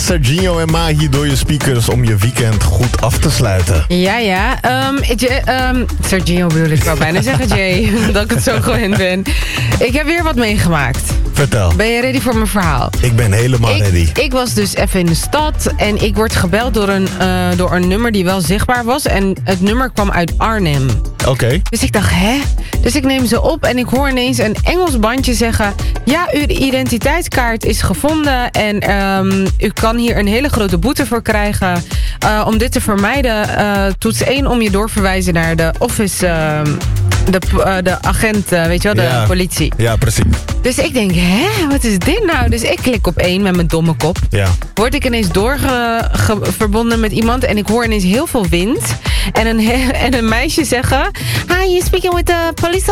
Serginho en Mahi door je speakers om je weekend goed af te sluiten. Ja. Sergio bedoel ik, wou bijna zeggen Jay. Dat ik het zo gewend ben. Ik heb weer wat meegemaakt. Vertel. Ben je ready voor mijn verhaal? Ik ben helemaal ready. Ik was dus even in de stad en ik word gebeld door een nummer die wel zichtbaar was. En het nummer kwam uit Arnhem. Oké. Dus ik dacht, hè? Dus ik neem ze op en ik hoor ineens een Engels bandje zeggen... Ja, uw identiteitskaart is gevonden en u kan hier een hele grote boete voor krijgen. Om dit te vermijden, toets 1 om je doorverwijzen naar de office... De agent, weet je wel, de politie. Ja, precies. Dus ik denk, hè, wat is dit nou? Dus ik klik op 1 met mijn domme kop. Ja. Word ik ineens verbonden met iemand en ik hoor ineens heel veel wind. En een meisje zeggen... Hi, you speaking with the police